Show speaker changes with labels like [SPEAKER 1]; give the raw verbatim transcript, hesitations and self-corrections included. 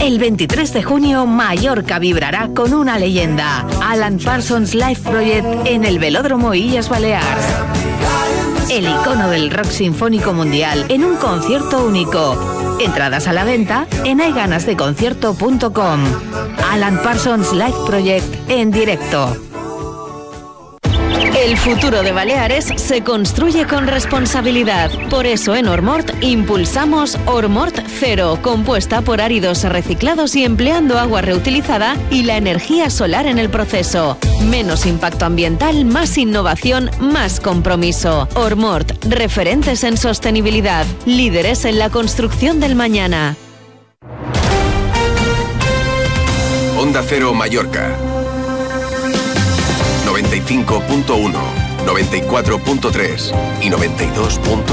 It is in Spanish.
[SPEAKER 1] El veintitrés de junio, Mallorca vibrará con una leyenda. Alan Parsons Live Project en el Velódromo Illes Balears. El icono del rock sinfónico mundial en un concierto único. Entradas a la venta en hay ganas de concierto punto com. Alan Parsons Live Project en directo. El futuro de Baleares se construye con responsabilidad. Por eso en Ormort impulsamos Ormort Cero, compuesta por áridos reciclados y empleando agua reutilizada y la energía solar en el proceso. Menos impacto ambiental, más innovación, más compromiso. Ormort, referentes en sostenibilidad, líderes en la construcción del mañana.
[SPEAKER 2] Onda Cero Mallorca. noventa y cinco punto uno, noventa y cuatro punto tres y noventa y dos punto